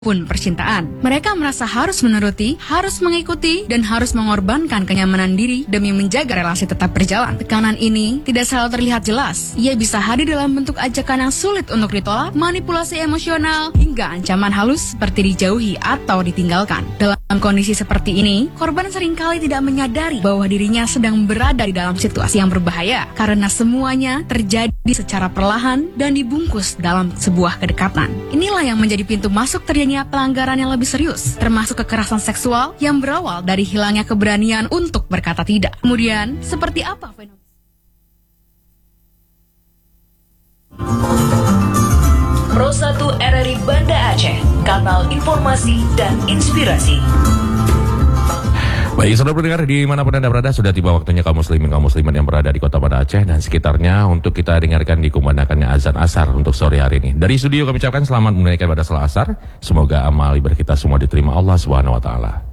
pun percintaan. Mereka merasa harus menuruti, harus mengikuti, dan harus mengorbankan kenyamanan diri demi menjaga relasi tetap berjalan. Tekanan ini tidak selalu terlihat jelas. Ia bisa hadir dalam bentuk ajakan yang sulit untuk ditolak, manipulasi emosional, hingga ancaman halus seperti dijauhi atau ditinggalkan. Dalam kondisi seperti ini, korban seringkali tidak menyadari bahwa dirinya sedang berada di dalam situasi yang berbahaya karena semuanya terjadi secara perlahan dan dibungkus dalam sebuah kedekatan. Inilah yang menjadi pintu masuk terjadinya pelanggaran yang lebih serius, termasuk kekerasan seksual yang berawal dari hilangnya keberanian untuk berkata tidak. Kemudian, seperti apa fenomena? Pro 1 RRI Banda Aceh, kanal informasi dan inspirasi. Baik, saudara pendengar dimanapun Anda berada, sudah tiba waktunya kaum muslimin kaum muslimat yang berada di kota Banda Aceh dan sekitarnya untuk kita dengarkan dikumandangkannya azan asar untuk sore hari ini. Dari studio kami ucapkan selamat menunaikan ibadah salat asar. Semoga amal ibadah kita semua diterima Allah Subhanahu wa taala.